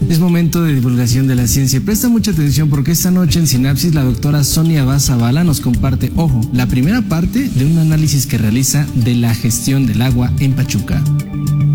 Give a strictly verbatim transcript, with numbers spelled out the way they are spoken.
Es momento de divulgación de la ciencia. Presta mucha atención porque esta noche en Sinapsis la doctora Sonia Vaz-Zavala nos comparte, ojo, la primera parte de un análisis que realiza de la gestión del agua en Pachuca.